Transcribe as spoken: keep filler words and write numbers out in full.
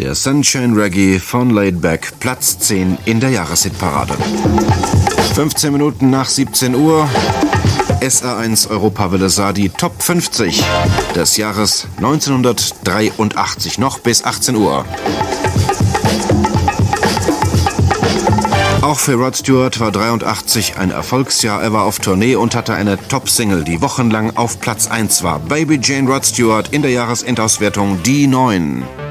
Der Sunshine Reggae von Laidback, Platz zehn in der Jahreshitparade. fünfzehn Minuten nach siebzehn Uhr, S R eins Europawelle sah die Top fünfzig des Jahres neunzehnhundertdreiundachtzig, noch bis achtzehn Uhr. Auch für Rod Stewart war dreiundachtzig ein Erfolgsjahr. Er war auf Tournee und hatte eine Top-Single, die wochenlang auf Platz eins war. Baby Jane Rod Stewart in der Jahresendauswertung die neun.